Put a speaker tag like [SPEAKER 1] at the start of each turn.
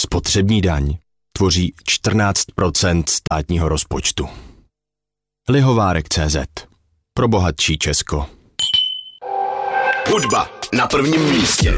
[SPEAKER 1] Spotřební daň tvoří 14% státního rozpočtu. Lihovárek.cz. Pro bohatší Česko.
[SPEAKER 2] Hudba na prvním místě.